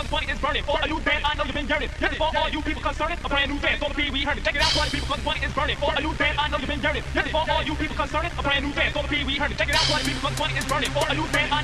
cause money is burning. For a new band, I know you've been yearning. This is for all you people concerning a brand new band. So the Pee Wee heard it. Check it out, party people, cause money is burning. For a new band, I know you've been yearning. This is for all you people concerning a brand new band. So the Pee Wee heard it. Check it out, party people, cause money is burning. For a new band, I